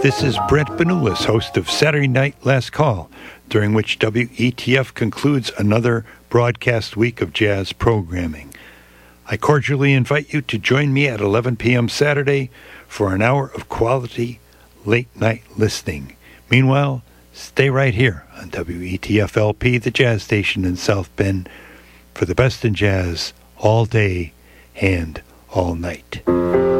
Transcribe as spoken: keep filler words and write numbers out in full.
This is Brent Benulis, host of Saturday Night Last Call, during which W E T F concludes another broadcast week of jazz programming. I cordially invite you to join me at eleven p.m. Saturday for an hour of quality late-night listening. Meanwhile, stay right here on W E T F L P, the jazz station in South Bend, for the best in jazz all day and all night.